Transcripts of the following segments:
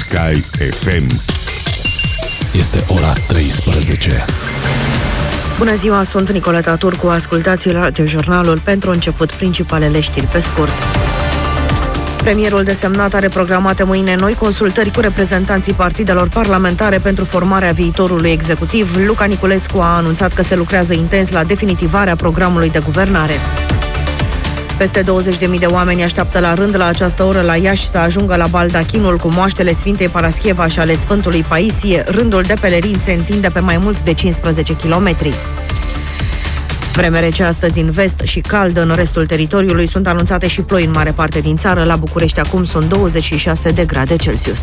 Sky FM. Este ora 13. Bună ziua, sunt Nicoleta Turcu, ascultați radiojurnalul pentru început principalele știri pe scurt. Premierul desemnat are programate mâine noi consultări cu reprezentanții partidelor parlamentare pentru formarea viitorului executiv. Luca Niculescu a anunțat că se lucrează intens la definitivarea programului de guvernare. Peste 20.000 de oameni așteaptă la rând la această oră la Iași să ajungă la baldachinul cu moaștele Sfintei Paraschieva și ale Sfântului Paisie. Rândul de pelerini se întinde pe mai mult de 15 kilometri. Vreme rece astăzi în vest și caldă în restul teritoriului. Sunt anunțate și ploi în mare parte din țară. La București acum sunt 26 de grade Celsius.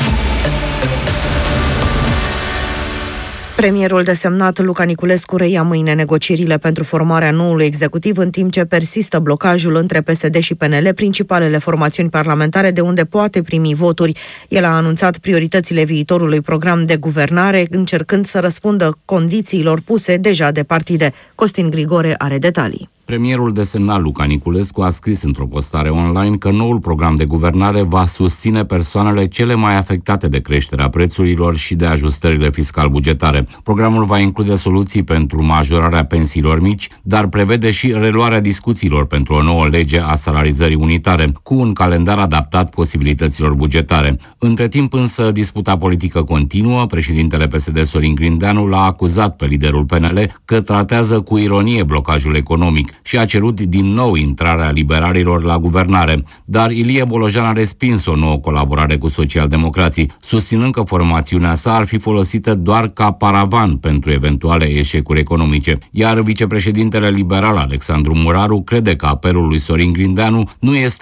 Premierul desemnat Luca Niculescu reia mâine negocierile pentru formarea noului executiv, în timp ce persistă blocajul între PSD și PNL, principalele formațiuni parlamentare, de unde poate primi voturi. El a anunțat prioritățile viitorului program de guvernare, încercând să răspundă condițiilor puse deja de partide. Costin Grigore are detalii. Premierul desemnat Luca Niculescu a scris într-o postare online că noul program de guvernare va susține persoanele cele mai afectate de creșterea prețurilor și de ajustările fiscal-bugetare. Programul va include soluții pentru majorarea pensiilor mici, dar prevede și reluarea discuțiilor pentru o nouă lege a salarizării unitare, cu un calendar adaptat posibilităților bugetare. Între timp însă, disputa politică continuă. Președintele PSD Sorin Grindeanu l-a acuzat pe liderul PNL că tratează cu ironie blocajul economic și a cerut din nou intrarea liberalilor la guvernare. Dar Ilie Bolojan a respins o nouă colaborare cu socialdemocrații, susținând că formațiunea sa ar fi folosită doar ca paravan pentru eventuale eșecuri economice. Iar vicepreședintele liberal Alexandru Muraru crede că apelul lui Sorin Grindeanu nu este